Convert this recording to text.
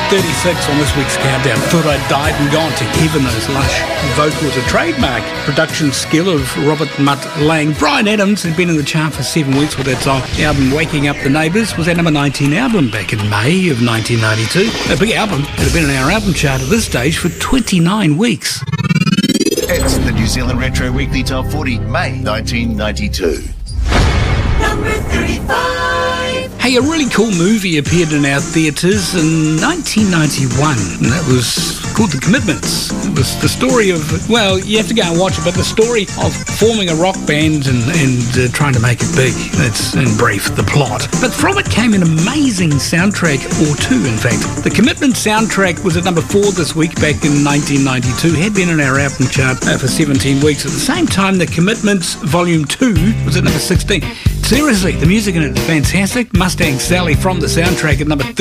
36 on this week's countdown. Thought I'd died and gone to heaven. Those lush vocals, a trademark production skill of Robert Mutt Lang. Bryan Adams had been in the chart for 7 weeks with that song. The album Waking Up the Neighbours was our number 19 album back in May of 1992. A big album. It had been in our album chart at this stage for 29 weeks. It's the New Zealand Retro Weekly Top 40, May 1992. Number 35. Hey, a really cool movie appeared in our theatres in 1991, and that was called The Commitments. It was the story of, well, you have to go and watch it, but the story of forming a rock band and trying to make it big. That's, in brief, the plot. But from it came an amazing soundtrack, or two, in fact. The Commitments soundtrack was at number 4 this week back in 1992, had been in our album chart for 17 weeks. At the same time, The Commitments Volume 2 was at number 16. Seriously, the music in it is fantastic. Mustang Sally from the soundtrack at number